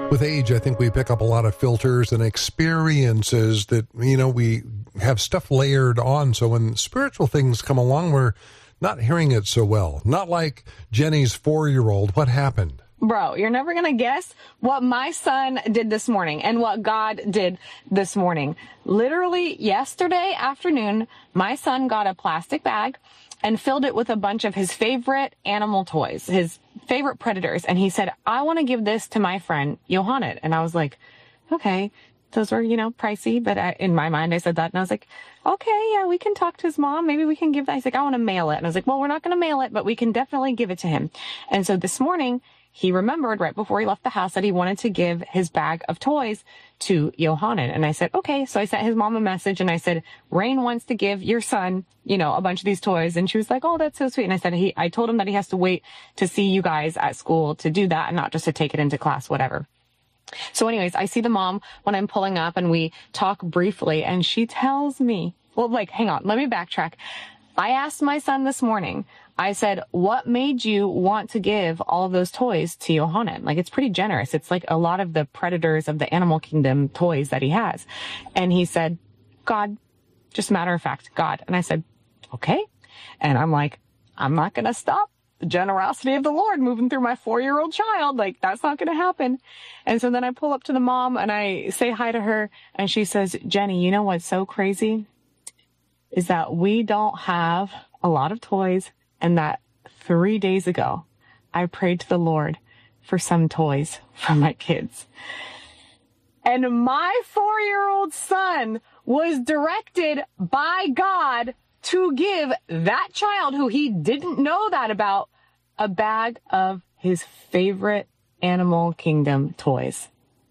With age, I think we pick up a lot of filters and experiences that, we have stuff layered on. So when spiritual things come along, we're not hearing it so well. Not like Jenny's 4-year-old. What happened? Bro, you're never going to guess what my son did this morning and what God did this morning. Literally yesterday afternoon, my son got a plastic bag and filled it with a bunch of his favorite animal toys, his favorite predators. And he said, I want to give this to my friend, Johannet. And I was like, okay, those were, pricey. But in my mind, I said that. And I was like, okay, yeah, we can talk to his mom. Maybe we can give that. He's like, I want to mail it. And I was like, well, we're not going to mail it, but we can definitely give it to him. And so this morning, he remembered right before he left the house that he wanted to give his bag of toys to Johannet. And I said, okay. So I sent his mom a message and I said, Rain wants to give your son, a bunch of these toys. And she was like, oh, that's so sweet. And I said, I told him that he has to wait to see you guys at school to do that and not just to take it into class, whatever. So anyways, I see the mom when I'm pulling up and we talk briefly and she tells me, hang on, let me backtrack. I asked my son this morning, I said, what made you want to give all those toys to Johannet? It's pretty generous. It's like a lot of the predators of the animal kingdom toys that he has. And he said, God, just matter of fact, God. And I said, okay. And I'm like, I'm not going to stop the generosity of the Lord moving through my 4-year-old child. That's not going to happen. And so then I pull up to the mom and I say hi to her and she says, Jenny, you know what's so crazy is that we don't have a lot of toys. And that 3 days ago, I prayed to the Lord for some toys for my kids. And my 4-year-old son was directed by God to give that child who he didn't know that about a bag of his favorite Animal Kingdom toys.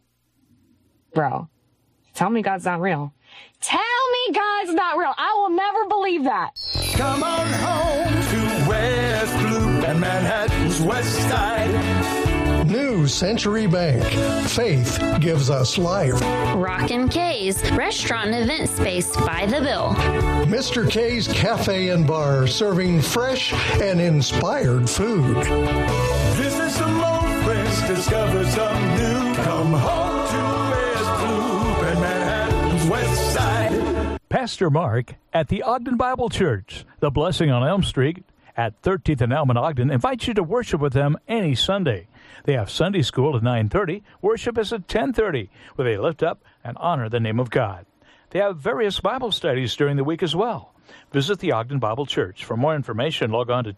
Bro, tell me God's not real. Tell me God's not real. I will never believe that. Come on home to West Loop and Manhattan's West Side. New Century Bank. Faith gives us life. Rockin' K's restaurant and event space by the Bill. Mr. K's Cafe and Bar serving fresh and inspired food. Visit some old friends, discover some new. Come home to West Loop and Manhattan's West Side. Pastor Mark at the Ogden Bible Church, the Blessing on Elm Street at 13th and Elm in Ogden, invites you to worship with them any Sunday. They have Sunday school at 9:30. Worship is at 10:30, where they lift up and honor the name of God. They have various Bible studies during the week as well. Visit the Ogden Bible Church. For more information, log on to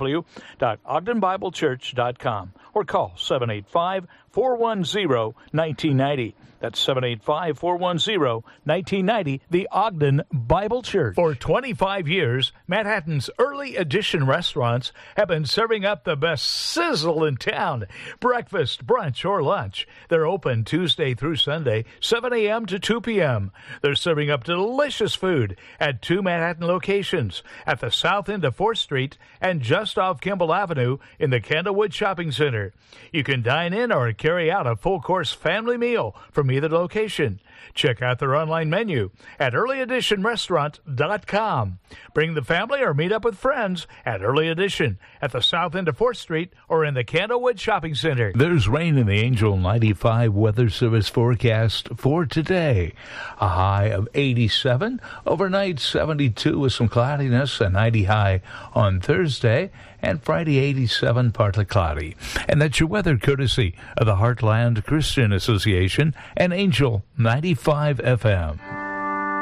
www.ogdenbiblechurch.com or call 785-410-1990. That's 785-410-1990, the Ogden Bible Church. For 25 years, Manhattan's early edition restaurants have been serving up the best sizzle in town. Breakfast, brunch, or lunch. They're open Tuesday through Sunday, 7 a.m. to 2 p.m. They're serving up delicious food at 2 Manhattan locations, at the south end of 4th Street and just off Kimball Avenue in the Candlewood Shopping Center. You can dine in or carry out a full-course family meal from either location. Check out their online menu at earlyeditionrestaurant.com. Bring the family or meet up with friends at Early Edition at the south end of 4th Street or in the Candlewood Shopping Center. There's rain in the Angel 95 Weather Service forecast for today. A high of 87, overnight 72 with some cloudiness, a 90 high on Thursday, and Friday 87, partly cloudy. And that's your weather courtesy of the Heartland Christian Association and Angel 95 FM.